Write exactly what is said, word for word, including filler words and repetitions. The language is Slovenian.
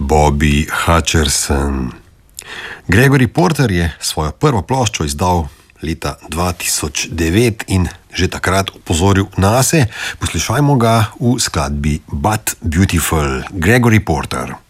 Bobby Hutcherson. Gregory Porter je svojo prvo ploščo izdal leta dva tisoč devet in že takrat opozoril nase. Poslušajmo ga v skladbi But Beautiful. Gregory Porter.